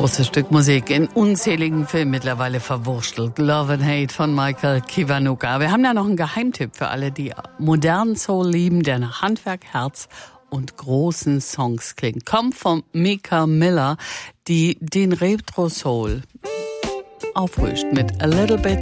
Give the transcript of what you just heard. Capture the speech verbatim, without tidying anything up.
großes Stück Musik in unzähligen Filmen mittlerweile verwurstelt. Love and Hate von Michael Kiwanuka. Wir haben ja noch einen Geheimtipp für alle, die modernen Soul lieben, der nach Handwerk, Herz und großen Songs klingt. Kommt von Mika Miller, die den Retro Soul auffrischt mit A Little Bit